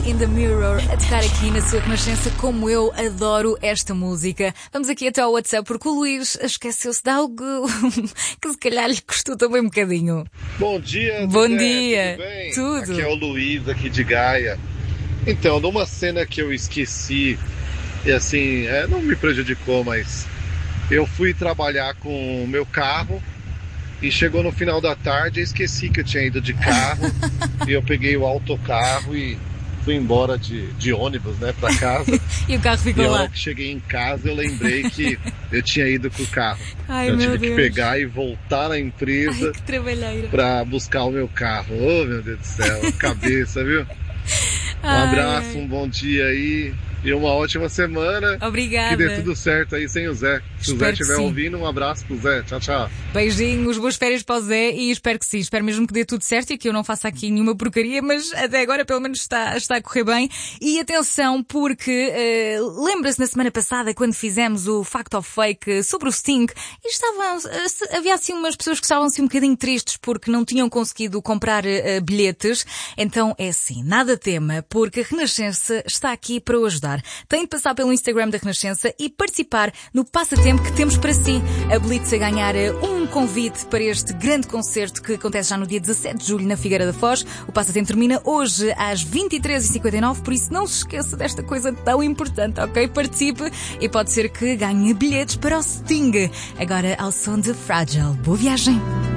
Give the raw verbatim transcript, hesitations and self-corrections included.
in the Mirror a tocar aqui na sua Renascença. Como eu adoro esta música. Vamos aqui até ao WhatsApp porque o Luís esqueceu-se de algo que se calhar lhe custou também um bocadinho. Bom dia, Bom Zé, dia, tudo bem? tudo. Aqui é o Luís, aqui de Gaia. Então, numa cena que eu esqueci, e assim, é, não me prejudicou, mas eu fui trabalhar com o meu carro e chegou no final da tarde, eu esqueci que eu tinha ido de carro e eu peguei o autocarro e fui embora de, de ônibus, né, pra casa. E o carro ficou e a lá. hora que cheguei em casa, eu lembrei que eu tinha ido com o carro. Ai, eu meu tive Deus. que pegar e voltar na empresa. Ai, que trabalheira. Pra buscar o meu carro. Oh, meu Deus do céu, cabeça, viu? Um Ai, abraço, ai. um bom dia aí e uma ótima semana. Obrigada. Que dê tudo certo aí sem o Zé. Se o Zé Espero que estiver sim. ouvindo, um abraço pro Zé. Tchau, tchau. Beijinhos, boas férias para o Zé e espero que sim, espero mesmo que dê tudo certo e que eu não faça aqui nenhuma porcaria, mas até agora pelo menos está, está a correr bem. E atenção porque uh, lembra-se na semana passada quando fizemos o Fact of Fake sobre o Sting e estavam, uh, havia assim umas pessoas que estavam assim um bocadinho tristes porque não tinham conseguido comprar uh, bilhetes. Então é assim, nada tema, porque a Renascença está aqui para o ajudar. Tem de passar pelo Instagram da Renascença e participar no passatempo que temos para si. Habilite-se a ganhar um convite para este grande concerto que acontece já no dia dezassete de julho na Figueira da Foz. O passatempo termina hoje às vinte e três e cinquenta e nove, por isso não se esqueça desta coisa tão importante, ok? Participe e pode ser que ganhe bilhetes para o Sting. Agora ao som de Fragile. Boa viagem!